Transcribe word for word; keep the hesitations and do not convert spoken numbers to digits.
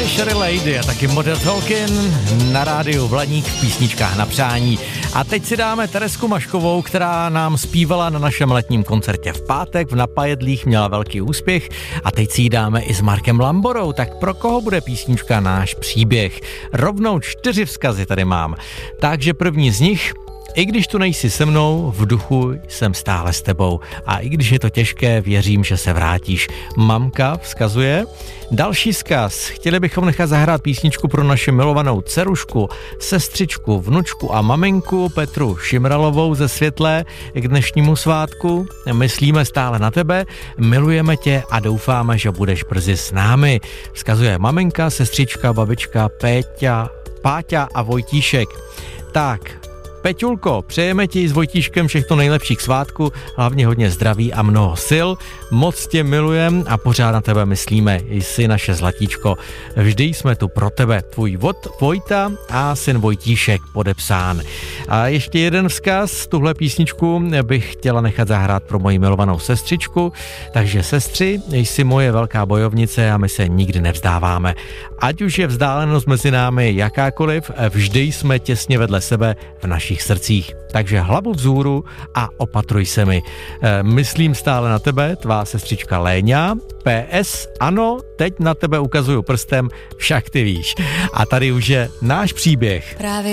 Sherry Lady a taky Modern Talking na rádiu Blaník v písničkách na přání. A teď si dáme Teresku Maškovou, která nám zpívala na našem letním koncertě v pátek v Napajedlích, měla velký úspěch a teď si ji dáme i s Markem Lamborou. Tak pro koho bude písnička Náš příběh? Rovnou čtyři vzkazy tady mám. Takže první z nich: i když tu nejsi se mnou, v duchu jsem stále s tebou. A i když je to těžké, věřím, že se vrátíš. Mamka vzkazuje. Další vzkaz. Chtěli bychom nechat zahrát písničku pro naši milovanou dcerušku, sestřičku, vnučku a maminku Petru Šimralovou ze Světlé k dnešnímu svátku. Myslíme stále na tebe, milujeme tě a doufáme, že budeš brzy s námi. Vzkazuje maminka, sestřička, babička, Péťa, Páťa a Vojtíšek. Tak, Peťulko, přejeme ti s Vojtíškem všechno nejlepších svátku, hlavně hodně zdraví a mnoho sil. Moc tě milujem a pořád na tebe myslíme. Jsi naše zlatíčko. Vždy jsme tu pro tebe. Tvůj Vod, Vojta a syn Vojtíšek podepsán. A ještě jeden vzkaz. Tuhle písničku bych chtěla nechat zahrát pro moji milovanou sestřičku. Takže sestři, jsi moje velká bojovnice a my se nikdy nevzdáváme. Ať už je vzdálenost mezi námi jakákoliv, vždy jsme těsně vedle sebe v naší srdcích. Takže hlavu vzhůru a opatruj se mi. E, myslím stále na tebe, tvá sestřička Léňa. P S, ano, teď na tebe ukazuju prstem, však ty víš. A tady už je náš příběh. Právě